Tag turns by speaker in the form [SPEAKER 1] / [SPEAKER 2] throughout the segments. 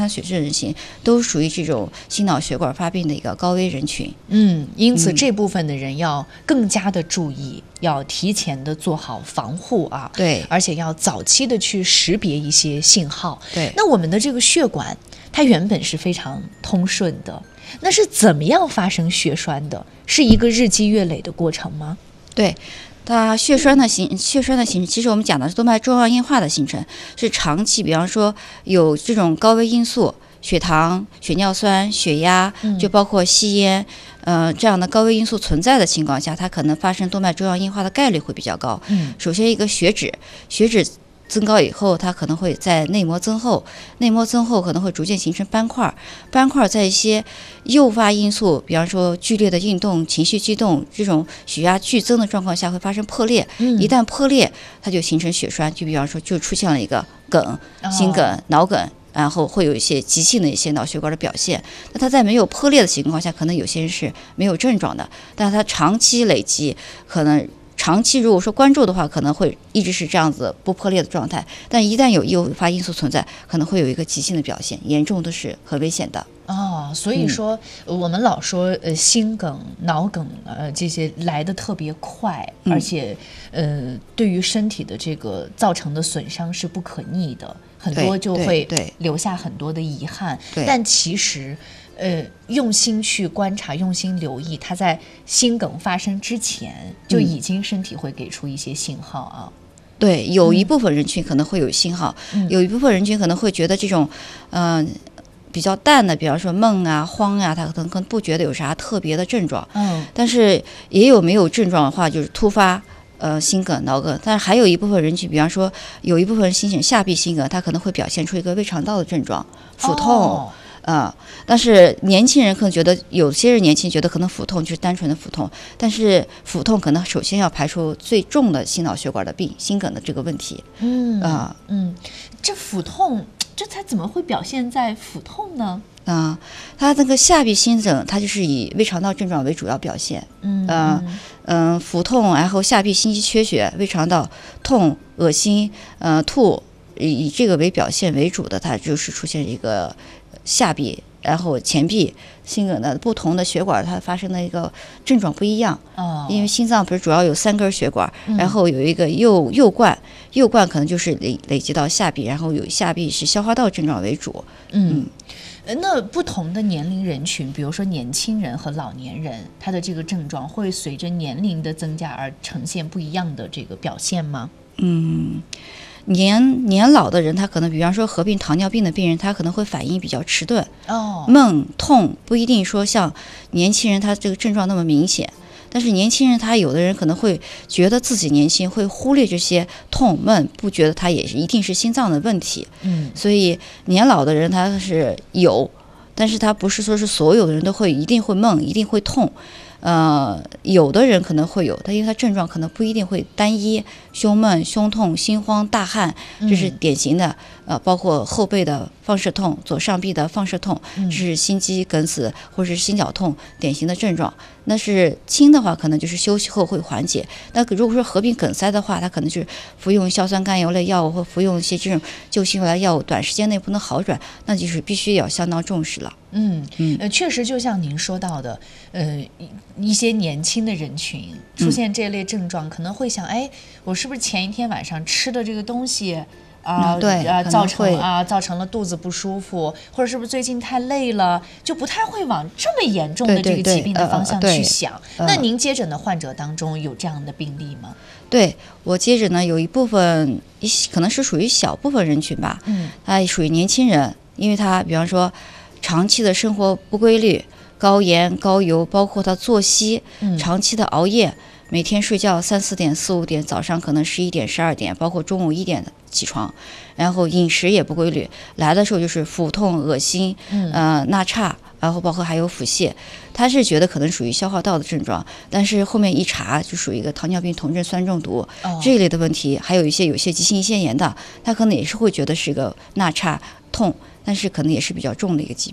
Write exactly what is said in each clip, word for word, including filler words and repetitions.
[SPEAKER 1] 含血脂人群，都属于这种心脑血管发病的一个高危人群。
[SPEAKER 2] 嗯，因此这部分的人要更加的注意，嗯、要提前的做好防护啊。
[SPEAKER 1] 对，
[SPEAKER 2] 而且要早期的去识别一些信号。
[SPEAKER 1] 对，
[SPEAKER 2] 那我们的这个血管，它原本是非常通顺的，那是怎么样发生血栓的？是一个日积月累的过程吗？
[SPEAKER 1] 对。它血栓的形血栓的形成，其实我们讲的是动脉粥样硬化的形成，是长期，比方说有这种高危因素，血糖、血尿酸、血压，就包括吸烟，呃，这样的高危因素存在的情况下，它可能发生动脉粥样硬化的概率会比较高。
[SPEAKER 2] 嗯，
[SPEAKER 1] 首先一个血脂，血脂增高以后，它可能会在内膜增厚，内膜增厚可能会逐渐形成斑块，斑块在一些诱发因素，比方说剧烈的运动、情绪激动，这种血压剧增的状况下会发生破裂。
[SPEAKER 2] 嗯、
[SPEAKER 1] 一旦破裂，它就形成血栓，就比方说就出现了一个梗、心梗、
[SPEAKER 2] 哦、
[SPEAKER 1] 脑梗。然后会有一些急性的一些脑血管的表现。那它在没有破裂的情况下，可能有些人是没有症状的，但是它长期累积，可能长期如果说关注的话，可能会一直是这样子不破裂的状态。但一旦有诱发因素存在，可能会有一个急性的表现，严重都是很危险的。
[SPEAKER 2] 哦，所以说、嗯、我们老说呃心梗、脑梗呃这些来得特别快，
[SPEAKER 1] 嗯、
[SPEAKER 2] 而且呃对于身体的这个造成的损伤是不可逆的，很多就会留下很多的遗憾。但其实呃用心去观察，用心留意，它在心梗发生之前就已经身体会给出一些信号啊。
[SPEAKER 1] 对，有一部分人群可能会有信号，
[SPEAKER 2] 嗯、
[SPEAKER 1] 有一部分人群可能会觉得这种嗯。呃比较淡的，比方说梦啊、慌啊，他可能不觉得有啥特别的症状。
[SPEAKER 2] 嗯，
[SPEAKER 1] 但是也有没有症状的话，就是突发呃心梗、脑梗。但是还有一部分人群，比方说有一部分人心梗、下壁心梗，他可能会表现出一个胃肠道的症状，腹痛。
[SPEAKER 2] 哦
[SPEAKER 1] 啊、呃，但是年轻人可能觉得，有些人年轻人觉得可能腹痛就是单纯的腹痛，但是腹痛可能首先要排除最重的心脑血管的病、心梗的这个问题。
[SPEAKER 2] 嗯
[SPEAKER 1] 啊、
[SPEAKER 2] 呃、嗯，这腹痛。这才怎么会表现在腹痛呢？
[SPEAKER 1] 啊、呃，它那个下壁心梗，它就是以胃肠道症状为主要表现。
[SPEAKER 2] 嗯
[SPEAKER 1] 嗯嗯、呃，腹痛，然后下壁心肌缺血、胃肠道痛、恶心、呃吐，以这个为表现为主的，它就是出现一个下壁，然后前壁心梗的不同的血管，它发生的一个症状不一样。
[SPEAKER 2] 哦，
[SPEAKER 1] 因为心脏不是主要有三根血管，
[SPEAKER 2] 嗯、
[SPEAKER 1] 然后有一个右右冠，右冠可能就是累累积到下壁，然后有下壁是消化道症状为主。
[SPEAKER 2] 嗯，嗯那不同的年龄人群，比如说年轻人和老年人，他的这个症状会随着年龄的增加而呈现不一样的这个表现吗？
[SPEAKER 1] 嗯。年年老的人，他可能比方说合并糖尿病的病人，他可能会反应比较迟钝。
[SPEAKER 2] 哦，
[SPEAKER 1] 梦痛不一定说像年轻人他这个症状那么明显，但是年轻人他有的人可能会觉得自己年轻，会忽略这些痛梦，不觉得他也是一定是心脏的问题。
[SPEAKER 2] 嗯，
[SPEAKER 1] 所以年老的人他是有，但是他不是说是所有的人都会一定会梦，一定会痛。呃，有的人可能会有，但因为他症状可能不一定会单一，胸闷、胸痛、心慌、大汗，这是典型的。呃，包括后背的放射痛、左上臂的放射痛，这是心肌梗死或者是心绞痛典型的症状。那是轻的话，可能就是休息后会缓解。那如果说合并梗塞的话，它可能就是服用硝酸甘油类药物或服用一些这种救心丸药物，短时间内不能好转，那就是必须要相当重视了。
[SPEAKER 2] 嗯嗯，呃，确实就像您说到的，呃，一些年轻的人群出现这类症状，嗯、可能会想，哎，我是不是前一天晚上吃的这个东西？啊、呃，
[SPEAKER 1] 对
[SPEAKER 2] 啊，造成啊，造成了肚子不舒服，或者是不是最近太累了，就不太会往这么严重的这个疾病的方向去想。
[SPEAKER 1] 对对对呃、
[SPEAKER 2] 那您接诊的患者当中有这样的病例吗？
[SPEAKER 1] 对，我接诊呢有一部分，一可能是属于小部分人群吧，
[SPEAKER 2] 嗯，
[SPEAKER 1] 他属于年轻人，因为他比方说长期的生活不规律，高盐高油，包括他作息，
[SPEAKER 2] 嗯、
[SPEAKER 1] 长期的熬夜。每天睡觉三四点、四五点，早上可能十一点、十二点，包括中午一点起床，然后饮食也不规律，来的时候就是腹痛、恶心，
[SPEAKER 2] 嗯、
[SPEAKER 1] 呃纳差，然后包括还有腹泻，他是觉得可能属于消化道的症状，但是后面一查就属于一个糖尿病酮症酸中毒、
[SPEAKER 2] 哦、
[SPEAKER 1] 这一类的问题，还有一些有些急性胰腺炎的，他可能也是会觉得是一个纳差痛，但是可能也是比较重的一个疾病。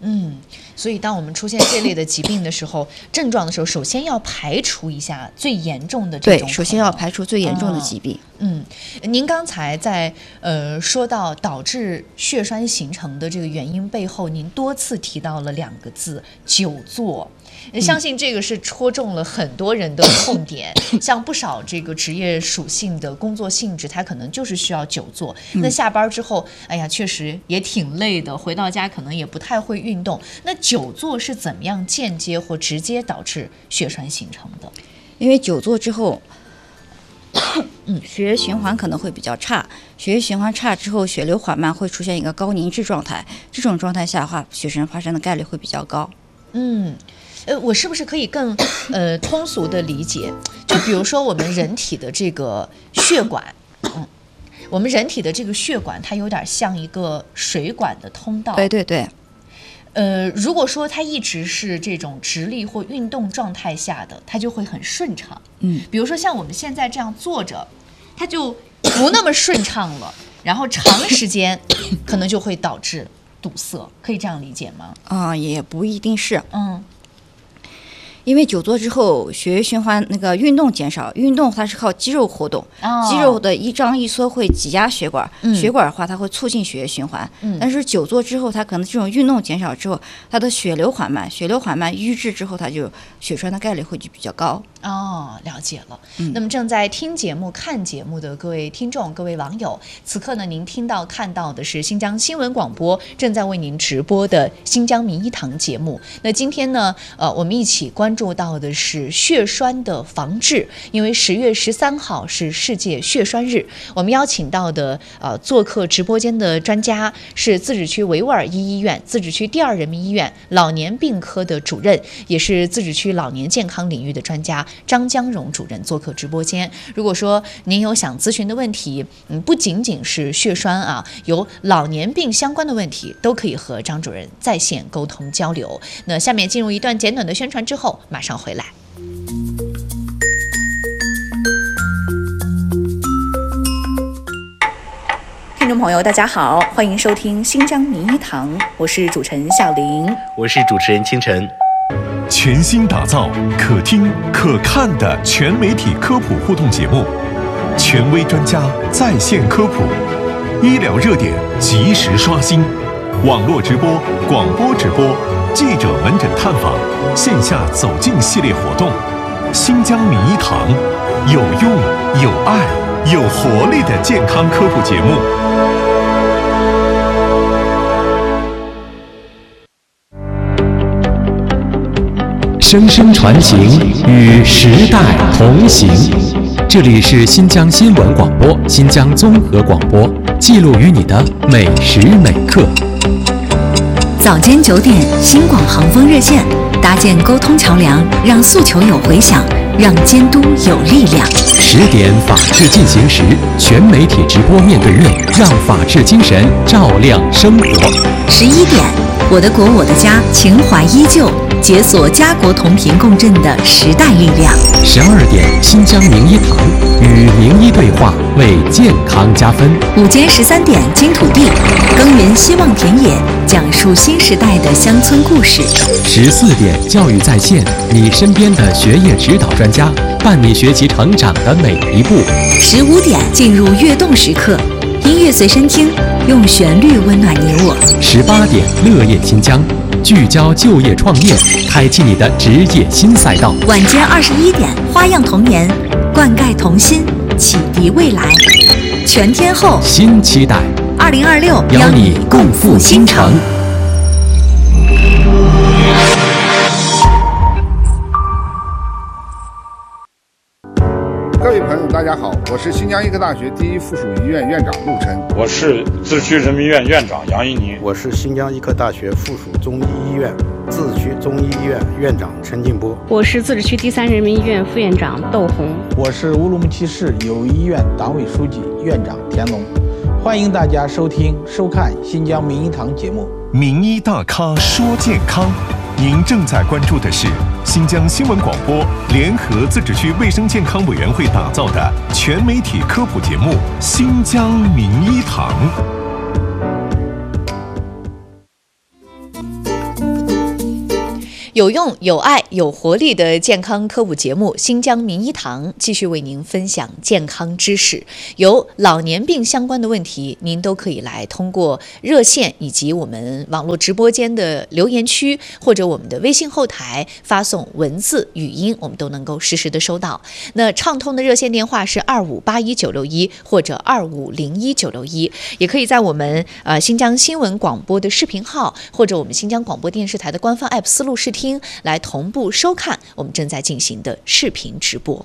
[SPEAKER 2] 嗯，所以当我们出现这类的疾病的时候，症状的时候，首先要排除一下最严重的这种。
[SPEAKER 1] 对，首先要排除最严重的疾病。
[SPEAKER 2] 嗯，嗯您刚才在呃说到导致血栓形成的这个原因背后，您多次提到了两个字：久坐。相信这个是戳中了很多人的痛点，嗯、像不少这个职业属性的工作性质，它可能就是需要久坐。嗯、那下班之后，哎呀，确实也挺累的，回到家可能也不太会运动。那久坐是怎么样间接或直接导致血栓形成的？
[SPEAKER 1] 因为久坐之后，嗯，血液循环可能会比较差，血液循环差之后，血流缓慢，会出现一个高凝滞状态。这种状态下的话，血栓发生的概率会比较高。
[SPEAKER 2] 嗯。呃，我是不是可以更呃通俗的理解？就比如说我们人体的这个血管，嗯，我们人体的这个血管，它有点像一个水管的通道。
[SPEAKER 1] 对对对。
[SPEAKER 2] 呃，如果说它一直是这种直立或运动状态下的，它就会很顺畅。
[SPEAKER 1] 嗯，
[SPEAKER 2] 比如说像我们现在这样坐着，它就不那么顺畅了，然后长时间可能就会导致堵塞，可以这样理解吗？
[SPEAKER 1] 啊、嗯，也不一定是。
[SPEAKER 2] 嗯。
[SPEAKER 1] 因为久坐之后，血液循环那个运动减少，运动它是靠肌肉活动，
[SPEAKER 2] 哦、
[SPEAKER 1] 肌肉的一张一缩会挤压血管，
[SPEAKER 2] 嗯、
[SPEAKER 1] 血管的话它会促进血液循环。
[SPEAKER 2] 嗯、
[SPEAKER 1] 但是久坐之后，它可能这种运动减少之后，它的血流缓慢，血流缓慢瘀滞之后，它就血栓的概率会就比较高。
[SPEAKER 2] 哦，了解了。
[SPEAKER 1] 嗯、
[SPEAKER 2] 那么正在听节目、看节目的各位听众、各位网友，此刻呢，您听到、看到的是新疆新闻广播正在为您直播的新疆名医堂节目。那今天呢，呃，我们一起关注到的是血栓的防治，因为十月十三号是世界血栓日，我们邀请到的呃做客直播间的专家是自治区维吾尔一医院自治区第二人民医院老年病科的主任，也是自治区老年健康领域的专家张江荣主任做客直播间。如果说您有想咨询的问题，嗯，不仅仅是血栓啊，有老年病相关的问题，都可以和张主任在线沟通交流。那下面进入一段简短的宣传之后，马上回来。听众朋友，大家好，欢迎收听新疆名医堂，我是主持人小玲，
[SPEAKER 3] 我是主持人清晨。
[SPEAKER 4] 全新打造可听可看的全媒体科普互动节目，权威专家在线科普，医疗热点及时刷新，网络直播、广播直播、记者门诊探访、线下走进系列活动。新疆名医堂，有用、有爱、有活力的健康科普节目。
[SPEAKER 5] 声声传情，与时代同行。这里是新疆新闻广播、新疆综合广播，记录于你的每时每刻。
[SPEAKER 6] 早间九点，新广航风热线，搭建沟通桥梁，让诉求有回响，让监督有力量。
[SPEAKER 5] 十点，法治进行时，全媒体直播面对面，让法治精神照亮生活。
[SPEAKER 6] 十一点，我的国我的家，情怀依旧，解锁家国同频共振的时代力量。
[SPEAKER 5] 十二点，新疆名医堂与名医对话，为健康加分。
[SPEAKER 6] 午间十三点，金土地，耕耘希望田野，讲述新时代的乡村故事。
[SPEAKER 5] 十四点，教育在线，你身边的学业指导专家，伴你学习成长的每一步。
[SPEAKER 6] 十五点，进入跃动时刻，音乐随身听，用旋律温暖你我。
[SPEAKER 5] 十八点，乐业新疆，聚焦就业创业，开启你的职业新赛道。
[SPEAKER 6] 晚间二十一点，花样童年，灌溉童心，启迪未来。全天候
[SPEAKER 5] 新期待，
[SPEAKER 6] 二零二六
[SPEAKER 5] 邀你共赴新城。
[SPEAKER 7] 各位朋友，大家好，我是新疆医科大学第一附属医院院长陆琛。
[SPEAKER 8] 我是自治区人民医院院长杨一宁。
[SPEAKER 9] 我是新疆医科大学附属中医医院自治区中医医院院长陈进波。
[SPEAKER 10] 我是自治区第三人民医院副院长窦红。
[SPEAKER 11] 我是乌鲁木齐市友谊医院党委书记院长田龙。欢迎大家收听收看新疆名医堂节目。
[SPEAKER 4] 名医大咖说健康，您正在关注的是新疆新闻广播联合自治区卫生健康委员会打造的全媒体科普节目《新疆名医堂》。
[SPEAKER 2] 有用、有爱、有活力的健康科普节目新疆名医堂继续为您分享健康知识。有老年病相关的问题，您都可以来通过热线以及我们网络直播间的留言区，或者我们的微信后台发送文字、语音，我们都能够实时的收到。那畅通的热线电话是二五八一九六一或者二五零一九六一，也可以在我们呃新疆新闻广播的视频号或者我们新疆广播电视台的官方 app 思路视听来同步收看我们正在进行的视频直播。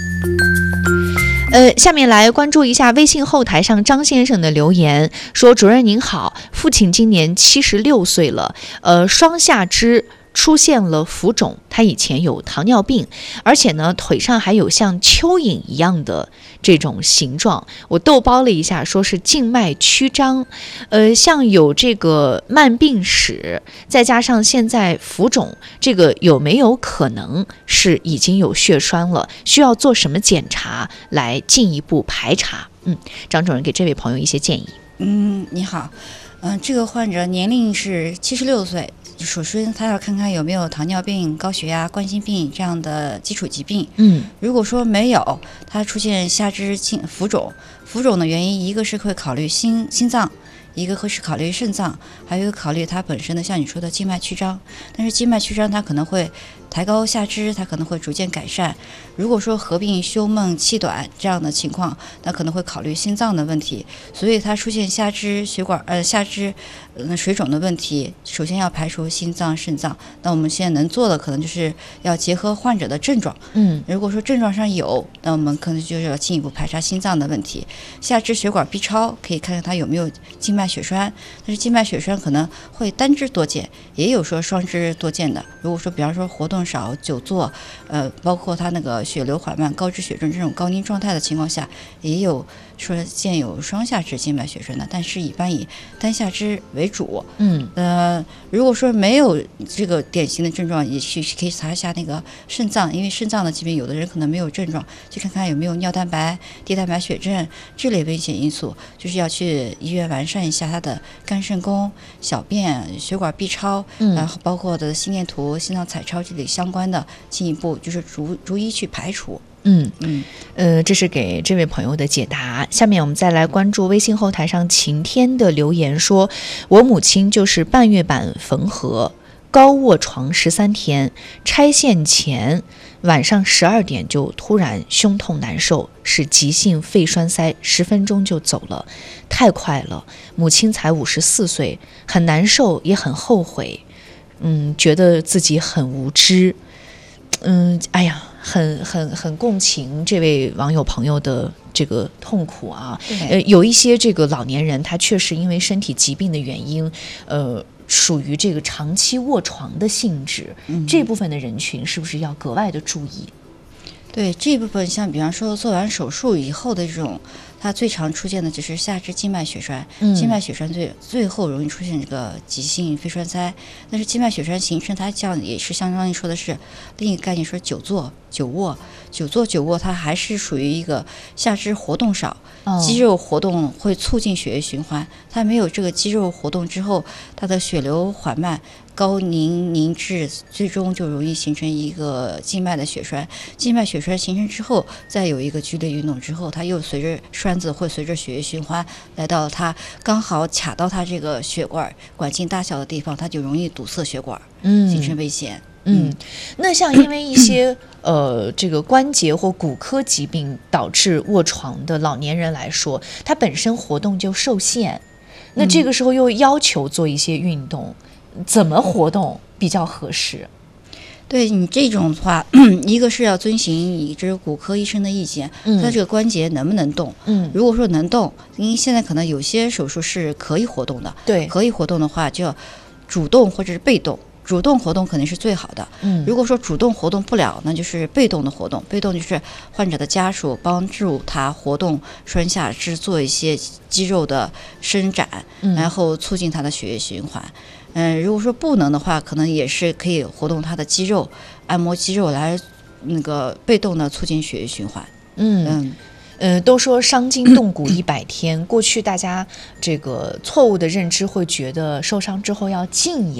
[SPEAKER 2] 呃，下面来关注一下微信后台上张先生的留言，说：主任您好，父亲今年七十六岁了，呃，双下肢出现了浮肿，他以前有糖尿病，而且呢腿上还有像蚯蚓一样的这种形状，我豆包了一下，说是静脉曲张，呃，像有这个慢病史，再加上现在浮肿，这个有没有可能是已经有血栓了？需要做什么检查来进一步排查？嗯，张主任给这位朋友一些建议。
[SPEAKER 1] 嗯，你好，嗯、呃，这个患者年龄是七十六岁。首先他要看看有没有糖尿病、高血压、冠心病这样的基础疾病。
[SPEAKER 2] 嗯，
[SPEAKER 1] 如果说没有，他出现下肢浮肿，浮肿的原因一个是会考虑心心脏，一个会是考虑肾脏，还有一个考虑它本身的像你说的静脉曲张。但是静脉曲张它可能会抬高下肢，它可能会逐渐改善。如果说合并胸闷气短这样的情况，那可能会考虑心脏的问题。所以它出现下肢血管呃下肢呃水肿的问题，首先要排除心脏、肾脏。那我们现在能做的可能就是要结合患者的症状。
[SPEAKER 2] 嗯，
[SPEAKER 1] 如果说症状上有，那我们可能就是要进一步排查心脏的问题。下肢血管 B 超可以看看它有没有静脉血栓，但是静脉血栓可能会单支多见，也有说双支多见的。如果说比方说活动少、久坐，呃，包括它那个血流缓慢、高脂血症这种高凝状态的情况下，也有说见有双下肢静脉血栓的，但是一般以单下肢为主。
[SPEAKER 2] 嗯，
[SPEAKER 1] 呃，如果说没有这个典型的症状，也去可以查一下那个肾脏，因为肾脏的疾病有的人可能没有症状，去看看有没有尿蛋白、低蛋白血症这类危险因素，就是要去医院完善一下他的肝肾功、小便、血管 B 超，
[SPEAKER 2] 嗯，
[SPEAKER 1] 然后包括的心电图、心脏彩超这类相关的，进一步就是逐逐一去排除。
[SPEAKER 2] 嗯
[SPEAKER 1] 嗯，
[SPEAKER 2] 呃，这是给这位朋友的解答。下面我们再来关注微信后台上晴天的留言，说：我母亲就是半月板缝合，高卧床十三天，拆线前晚上十二点就突然胸痛难受，是急性肺栓塞，十分钟就走了，太快了。母亲才五十四岁，很难受，也很后悔，嗯，觉得自己很无知，嗯，哎呀。很很很共情这位网友朋友的这个痛苦啊，呃，有一些这个老年人，他确实因为身体疾病的原因，呃，属于这个长期卧床的性质，嗯，这部分的人群是不是要格外的注意？
[SPEAKER 1] 对，这部分像比方说做完手术以后的这种，它最常出现的就是下肢静脉血栓，
[SPEAKER 2] 嗯、
[SPEAKER 1] 静脉血栓最最后容易出现这个急性肺栓塞。但是静脉血栓形成，它这样也是相当于说的是另一个概念，说久坐、久卧、久坐、久卧，它还是属于一个下肢活动少，
[SPEAKER 2] 哦、
[SPEAKER 1] 肌肉活动会促进血液循环，它没有这个肌肉活动之后，它的血流缓慢。高凝凝滞，最终就容易形成一个静脉的血栓。静脉血栓形成之后，再有一个剧烈运动之后，它又随着栓子会随着血液循环来到它刚好卡到它这个血管管径大小的地方，它就容易堵塞血管，
[SPEAKER 2] 嗯，
[SPEAKER 1] 形成危险。
[SPEAKER 2] 嗯，那像因为一些呃这个关节或骨科疾病导致卧床的老年人来说，他本身活动就受限，那这个时候又要求做一些运动。怎么活动比较合适？
[SPEAKER 1] 对你这种的话，一个是要遵循你这个骨科医生的意见，
[SPEAKER 2] 嗯，
[SPEAKER 1] 他这个关节能不能动？
[SPEAKER 2] 嗯，
[SPEAKER 1] 如果说能动，因为现在可能有些手术是可以活动的，
[SPEAKER 2] 对，
[SPEAKER 1] 可以活动的话就要主动或者是被动。主动活动肯定是最好的，
[SPEAKER 2] 嗯，
[SPEAKER 1] 如果说主动活动不了，那就是被动的活动。被动就是患者的家属帮助他活动栓下肢，做一些肌肉的伸展，
[SPEAKER 2] 嗯，
[SPEAKER 1] 然后促进他的血液循环。嗯、呃，如果说不能的话，可能也是可以活动他的肌肉，按摩肌肉来那个被动的促进血液循环。
[SPEAKER 2] 嗯嗯。呃，都说伤筋动骨一百天，过去大家这个错误的认知会觉得受伤之后要静养，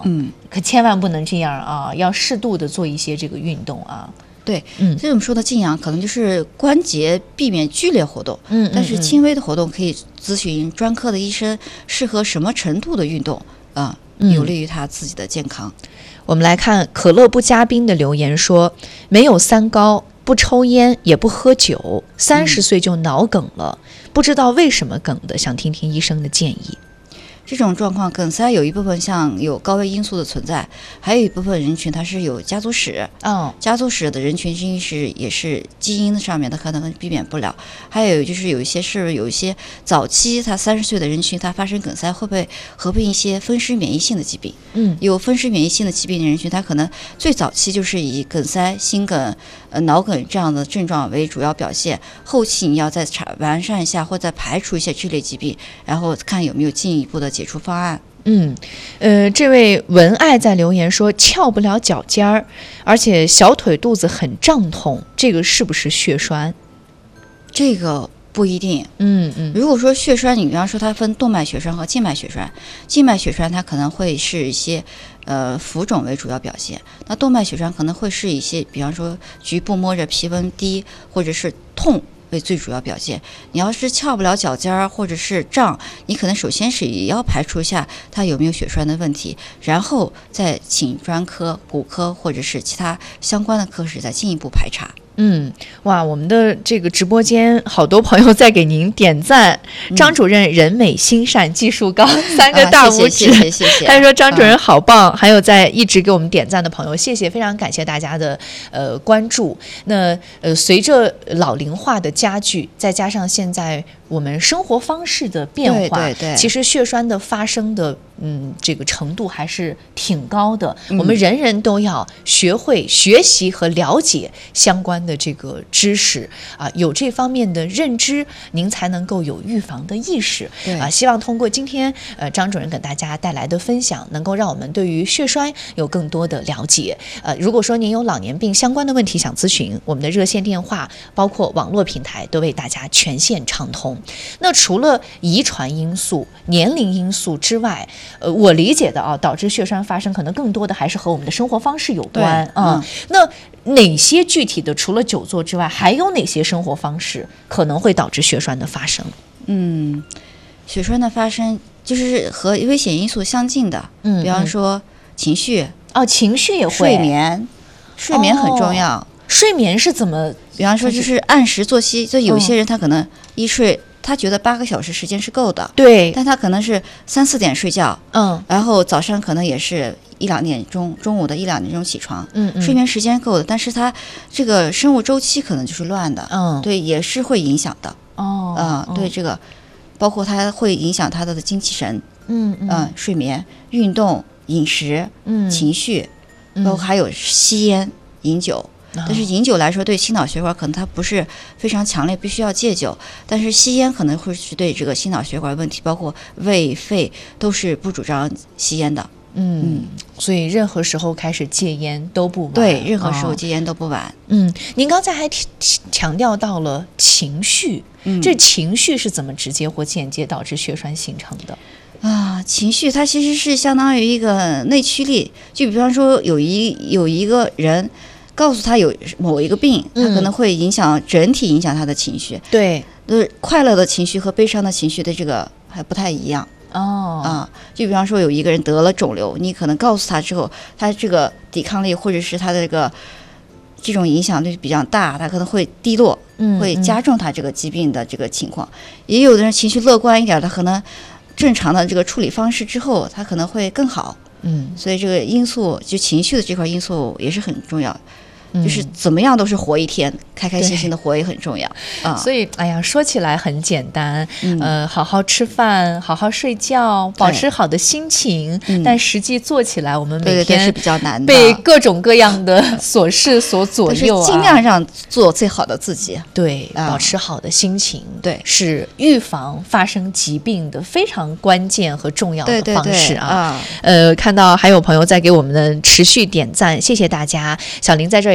[SPEAKER 2] 嗯，可千万不能这样啊，要适度的做一些这个运动啊。
[SPEAKER 1] 对，嗯，这种说的静养可能就是关节避免剧烈活动，嗯，但是轻微的活动可以咨询专科的医生，适合什么程度的运动啊、呃，有利于他自己的健康。
[SPEAKER 2] 嗯、我们来看可乐不加冰的留言说，没有三高，不抽烟也不喝酒，三十岁就脑梗了、嗯，不知道为什么梗的，想听听医生的建议。
[SPEAKER 1] 这种状况梗塞有一部分像有高危因素的存在，还有一部分人群它是有家族史，
[SPEAKER 2] 哦，
[SPEAKER 1] 家族史的人群因是也是基因上面的可能避免不了。还有就是有一些是有一些早期他三十岁的人群他发生梗塞会不会合并一些风湿免疫性的疾病？
[SPEAKER 2] 嗯，
[SPEAKER 1] 有风湿免疫性的疾病的人群，他可能最早期就是以梗塞、心梗、呃脑梗这样的症状为主要表现，后期你要再完善一下或再排除一些这类疾病，然后看有没有进一步的解除方案。
[SPEAKER 2] 嗯，呃，这位文爱在留言说翘不了脚尖儿，而且小腿肚子很胀痛，这个是不是血栓？
[SPEAKER 1] 这个不一定。
[SPEAKER 2] 嗯嗯，
[SPEAKER 1] 如果说血栓，你比方说它分动脉血栓和静脉血栓，静脉血栓它可能会是一些呃浮肿为主要表现，那动脉血栓可能会是一些，比方说局部摸着皮温低或者是痛为最主要表现。你要是翘不了脚尖儿或者是胀，你可能首先是也要排除一下它有没有血栓的问题，然后再请专科、骨科或者是其他相关的科室再进一步排查。
[SPEAKER 2] 嗯，哇，我们的这个直播间好多朋友在给您点赞，嗯、张主任人美心善技术高，三个大拇指，
[SPEAKER 1] 啊、谢谢谢谢。
[SPEAKER 2] 他说张主任好棒、嗯，还有在一直给我们点赞的朋友，谢谢，非常感谢大家的呃关注。那呃，随着老龄化的加剧，再加上现在我们生活方式的变化，
[SPEAKER 1] 对对对，
[SPEAKER 2] 其实血栓的发生的嗯这个程度还是挺高的、嗯。我们人人都要学会学习和了解相关的这个知识啊，有这方面的认知，您才能够有预防的意识啊。希望通过今天呃张主任给大家带来的分享，能够让我们对于血栓有更多的了解。呃，如果说您有老年病相关的问题想咨询，我们的热线电话包括网络平台都为大家全线畅通。那除了遗传因素、年龄因素之外，呃，我理解的啊，导致血栓发生可能更多的还是和我们的生活方式有关啊、嗯。那哪些具体的，除了久坐之外，还有哪些生活方式可能会导致血栓的发生？
[SPEAKER 1] 嗯，血栓的发生就是和危险因素相近的，嗯，比方说情绪
[SPEAKER 2] 哦，情绪也会，
[SPEAKER 1] 睡眠，睡眠很重要。哦、
[SPEAKER 2] 睡眠是怎么？
[SPEAKER 1] 比方说就是按时作息，就有些人他可能一睡。嗯，他觉得八个小时时间是够的，
[SPEAKER 2] 对，
[SPEAKER 1] 但他可能是三四点睡觉，
[SPEAKER 2] 嗯，
[SPEAKER 1] 然后早上可能也是一两点钟，中午的一两点钟起床，
[SPEAKER 2] 嗯嗯，
[SPEAKER 1] 睡眠时间够的，但是他这个生物周期可能就是乱的，
[SPEAKER 2] 嗯，
[SPEAKER 1] 对，也是会影响的，
[SPEAKER 2] 哦，
[SPEAKER 1] 啊、呃，对这个，包括它会影响他的精气神，
[SPEAKER 2] 嗯嗯、
[SPEAKER 1] 呃，睡眠、运动、饮食、
[SPEAKER 2] 嗯，
[SPEAKER 1] 情绪，包括还有吸烟、饮酒。但是饮酒来说，对心脑血管可能它不是非常强烈，必须要戒酒。但是吸烟可能会是对这个心脑血管问题，包括胃、肺都是不主张吸烟的。
[SPEAKER 2] 嗯，嗯，所以任何时候开始戒烟都不晚。
[SPEAKER 1] 对，任何时候戒烟都不晚。哦、
[SPEAKER 2] 嗯，您刚才还强调到了情绪，嗯，这情绪是怎么直接或间接导致血栓形成的？
[SPEAKER 1] 啊，情绪它其实是相当于一个内驱力。就比方说，有一有一个人。告诉他有某一个病，他可能会影响整体影响他的情绪。
[SPEAKER 2] 对，
[SPEAKER 1] 就是快乐的情绪和悲伤的情绪的这个还不太一样。
[SPEAKER 2] 哦，
[SPEAKER 1] 啊，就比方说有一个人得了肿瘤，你可能告诉他之后，他这个抵抗力或者是他的这个这种影响力比较大，他可能会低落，
[SPEAKER 2] 嗯，
[SPEAKER 1] 会加重他这个疾病的这个情况。嗯、也有的人情绪乐观一点，他可能正常的这个处理方式之后，他可能会更好。
[SPEAKER 2] 嗯，
[SPEAKER 1] 所以这个因素就情绪的这块因素也是很重要。就是怎么样都是活一天，开开心心的活也很重要啊。
[SPEAKER 2] 所以，哎呀，说起来很简单，嗯、呃，好好吃饭，好好睡觉，保持好的心情。但实际做起来，我们每天
[SPEAKER 1] 是比较难的，
[SPEAKER 2] 被各种各样的琐事所左右啊。
[SPEAKER 1] 尽量让做最好的自己，
[SPEAKER 2] 对，
[SPEAKER 1] 啊、
[SPEAKER 2] 保持好的心情，
[SPEAKER 1] 对，
[SPEAKER 2] 是预防发生疾病的非常关键和重要的方式啊。
[SPEAKER 1] 对对对啊
[SPEAKER 2] 呃，看到还有朋友在给我们的持续点赞，谢谢大家。小林在这儿也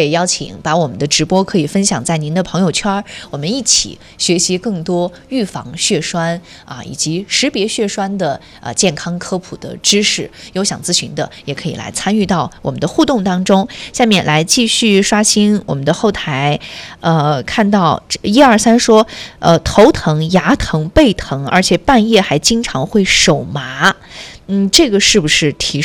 [SPEAKER 2] 也邀请把我们的直播可以分享在您的朋友圈，我们一起学习更多预防血栓啊以及识别血栓的呃健康科普的知识。有想咨询的也可以来参与到我们的互动当中。下面来继续刷新我们的后台，呃，看到一二三说，呃，头疼、牙疼、背疼，而且半夜还经常会手麻。嗯，这个是不是提